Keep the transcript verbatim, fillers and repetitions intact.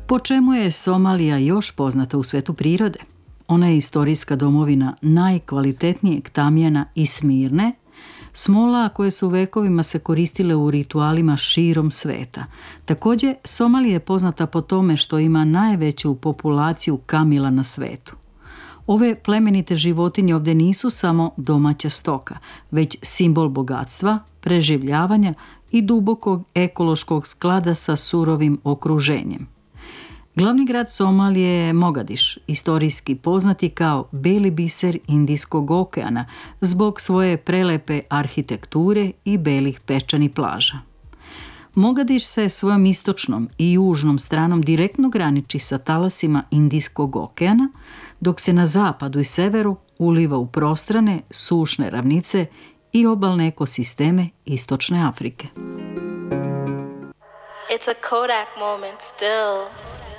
Po čemu je Somalija još poznata u svetu prirode? Ona je istorijska domovina najkvalitetnijeg tamjana i smirne, smola koje su vekovima se koristile u ritualima širom sveta. Također, Somalija je poznata po tome što ima najveću populaciju kamila na svetu. Ove plemenite životinje ovdje nisu samo domaća stoka, već simbol bogatstva, preživljavanja i dubokog ekološkog sklada sa surovim okruženjem. Glavni grad Somalije je Mogadiš, istorijski poznati kao beli biser Indijskog okeana zbog svoje prelepe arhitekture i belih peščanih plaža. Mogadiš se svojom istočnom i južnom stranom direktno graniči sa talasima Indijskog okeana, dok se na zapadu i severu uliva u prostrane, sušne ravnice i obalne ekosisteme istočne Afrike. It's a Kodak moment still.